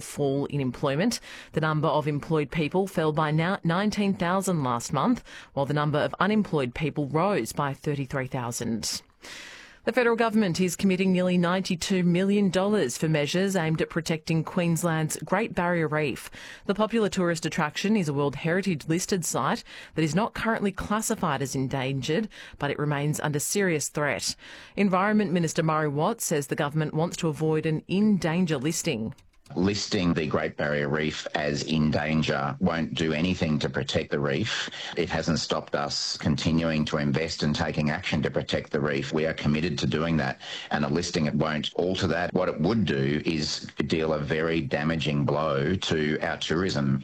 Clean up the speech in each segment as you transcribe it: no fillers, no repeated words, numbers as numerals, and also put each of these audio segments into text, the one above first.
fall in employment. The number of employed people fell by 19,000 last month, while the number of unemployed people rose by 33,000. The federal government is committing nearly $92 million for measures aimed at protecting Queensland's Great Barrier Reef. The popular tourist attraction is a World Heritage listed site that is not currently classified as endangered, but it remains under serious threat. Environment Minister Murray Watt says the government wants to avoid an in danger listing. Listing the Great Barrier Reef as in danger won't do anything to protect the reef. It hasn't stopped us continuing to invest and taking action to protect the reef. We are committed to doing that, and a listing it won't alter that. What it would do is deal a very damaging blow to our tourism.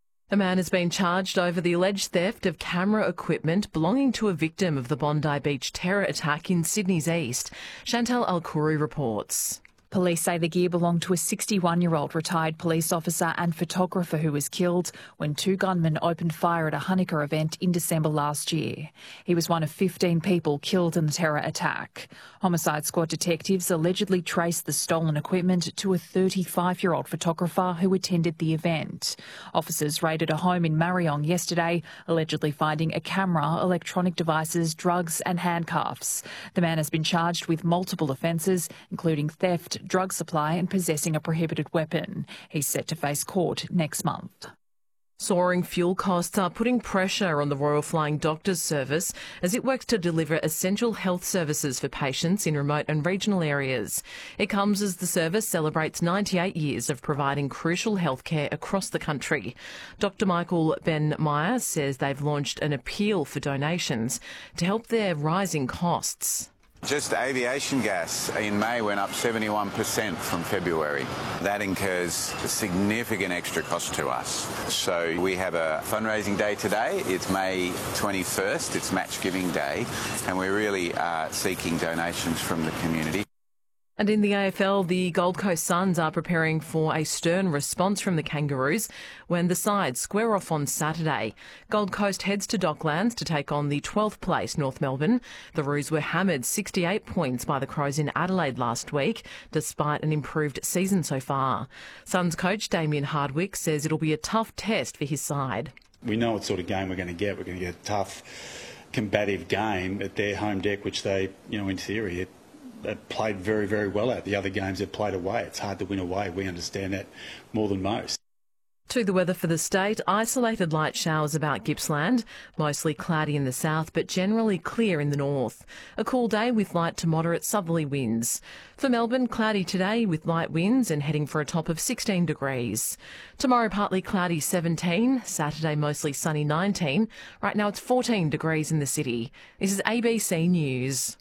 A man has been charged over the alleged theft of camera equipment belonging to a victim of the Bondi Beach terror attack in Sydney's east. Chantal Alkhouri reports. Police say the gear belonged to a 61-year-old retired police officer and photographer who was killed when two gunmen opened fire at a Hanukkah event in December last year. He was one of 15 people killed in the terror attack. Homicide Squad detectives allegedly traced the stolen equipment to a 35-year-old photographer who attended the event. Officers raided a home in Marryong yesterday, allegedly finding a camera, electronic devices, drugs and handcuffs. The man has been charged with multiple offences, including theft, drug supply and possessing a prohibited weapon. He's set to face court next month. Soaring fuel costs are putting pressure on the Royal Flying Doctors Service as it works to deliver essential health services for patients in remote and regional areas. It comes as the service celebrates 98 years of providing crucial healthcare across the country. Dr Michael Ben Meyer says they've launched an appeal for donations to help their rising costs. Just aviation gas in May went up 71% from February. That incurs a significant extra cost to us. So we have a fundraising day today. It's May 21st. It's Match Giving Day, and we're really seeking donations from the community. And in the AFL, the Gold Coast Suns are preparing for a stern response from the Kangaroos when the sides square off on Saturday. Gold Coast heads to Docklands to take on the 12th place North Melbourne. The Roos were hammered 68 points by the Crows in Adelaide last week, despite an improved season so far. Suns coach Damien Hardwick says it'll be a tough test for his side. We know what sort of game we're going to get. We're going to get a tough, combative game at their home deck, which they, in theory, played very, very well at. The other games they've played away. It's hard to win away. We understand that more than most. To the weather for the state, isolated light showers about Gippsland, mostly cloudy in the south but generally clear in the north. A cool day with light to moderate southerly winds. For Melbourne, cloudy today with light winds and heading for a top of 16 degrees. Tomorrow partly cloudy 17, Saturday mostly sunny 19. Right now it's 14 degrees in the city. This is ABC News.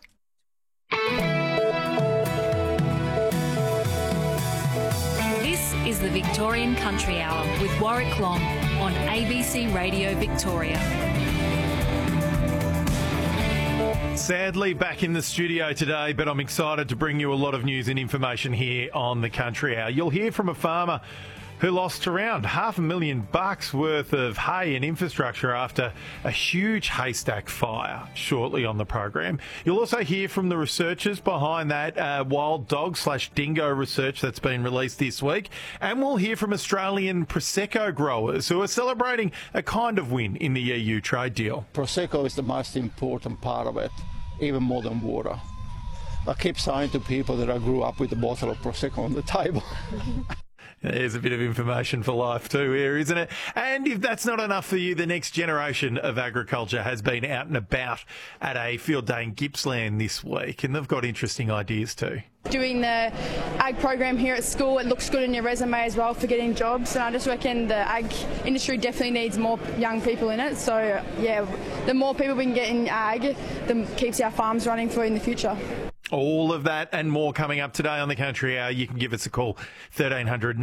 This is the Victorian Country Hour with Warwick Long on ABC Radio Victoria. Sadly, back in the studio today, but I'm excited to bring you a lot of news and information here on the Country Hour. You'll hear from a farmer who lost around $500,000 worth of hay and infrastructure after a huge haystack fire shortly on the program. You'll also hear from the researchers behind that wild dog/dingo research that's been released this week. And we'll hear from Australian Prosecco growers who are celebrating a kind of win in the EU trade deal. Prosecco is the most important part of it, even more than water. I keep saying to people that I grew up with a bottle of Prosecco on the table. There's a bit of information for life too here, isn't it? And if that's not enough for you, the next generation of agriculture has been out and about at a field day in Gippsland this week, and they've got interesting ideas too. Doing the ag program here at school, it looks good in your resume as well for getting jobs, and I just reckon the ag industry definitely needs more young people in it. So yeah, the more people we can get in ag, the keeps our farms running for in the future. All of that and more coming up today on the Country Hour. You can give us a call, 1300